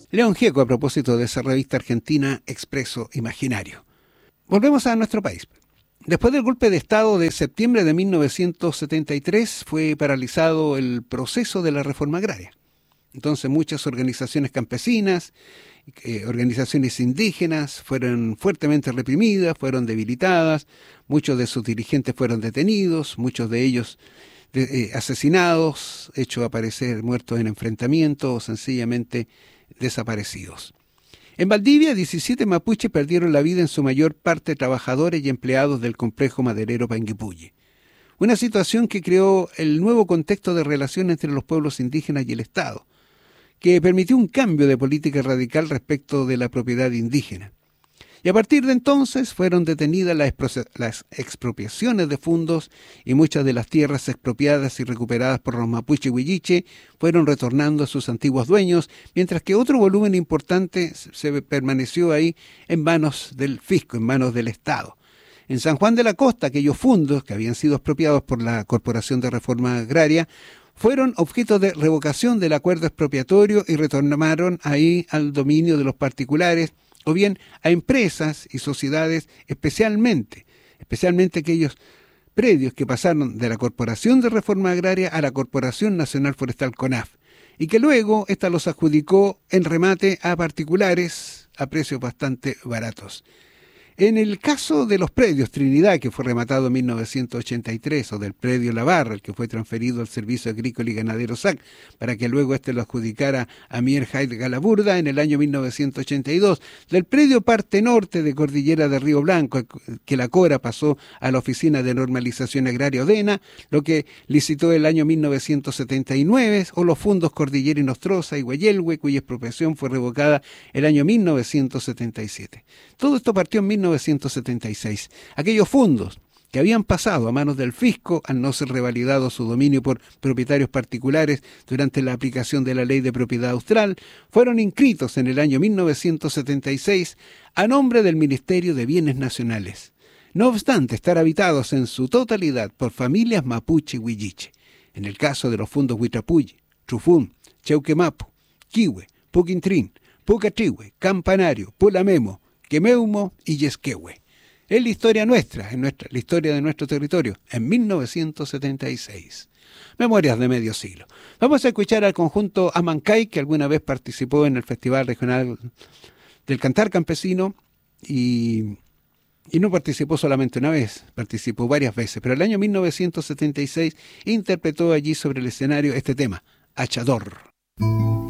León Gieco, a propósito de esa revista argentina Expreso Imaginario. Volvemos a nuestro país. Después del golpe de Estado de septiembre de 1973 fue paralizado el proceso de la reforma agraria. Entonces muchas organizaciones campesinas, organizaciones indígenas fueron fuertemente reprimidas, fueron debilitadas, muchos de sus dirigentes fueron detenidos, muchos de ellos asesinados, hechos aparecer muertos en enfrentamientos o sencillamente desaparecidos. En Valdivia, 17 mapuches perdieron la vida, en su mayor parte trabajadores y empleados del complejo maderero Panguipulli. Una situación que creó el nuevo contexto de relación entre los pueblos indígenas y el Estado, que permitió un cambio de política radical respecto de la propiedad indígena. Y a partir de entonces fueron detenidas las expropiaciones de fondos y muchas de las tierras expropiadas y recuperadas por los mapuche huilliche fueron retornando a sus antiguos dueños, mientras que otro volumen importante se permaneció ahí en manos del fisco, en manos del Estado. En San Juan de la Costa, aquellos fondos que habían sido expropiados por la Corporación de Reforma Agraria fueron objeto de revocación del acuerdo expropiatorio y retornaron ahí al dominio de los particulares, o bien a empresas y sociedades, especialmente aquellos predios que pasaron de la Corporación de Reforma Agraria a la Corporación Nacional Forestal CONAF, y que luego ésta los adjudicó en remate a particulares a precios bastante baratos. En el caso de los predios Trinidad, que fue rematado en 1983, o del predio La Barra, el que fue transferido al Servicio Agrícola y Ganadero SAC, para que luego lo adjudicara a Mier Haid Galaburda en el año 1982, del predio Parte Norte de Cordillera de Río Blanco, que la CORA pasó a la Oficina de Normalización Agraria ODENA, lo que licitó el año 1979, o los fondos Cordillera y Nostroza y Guayelhue, cuya expropiación fue revocada el año 1977. Todo esto partió en 1976. Aquellos fondos que habían pasado a manos del fisco al no ser revalidado su dominio por propietarios particulares durante la aplicación de la Ley de Propiedad Austral, fueron inscritos en el año 1976 a nombre del Ministerio de Bienes Nacionales, no obstante estar habitados en su totalidad por familias mapuche y huilliche. En el caso de los fondos Huitrapulli, Trufún, Cheuquemapu, Quihue, Puquintrín, Pucatrihue, Campanario, Pulamemo, Quemeumo y Yesquehue. Es la historia nuestra, la historia de nuestro territorio, en 1976. Memorias de medio siglo. Vamos a escuchar al conjunto Amancay, que alguna vez participó en el Festival Regional del Cantar Campesino y no participó solamente una vez, participó varias veces, pero el año 1976 interpretó allí sobre el escenario este tema, Achador.